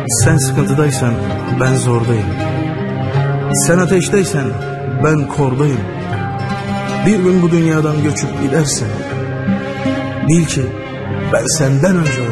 Sen sıkıntıdaysan ben zordayım. Sen ateşteysen ben kordayım. Bir gün bu dünyadan göçüp gidersen bil ki ben senden önce oradayım.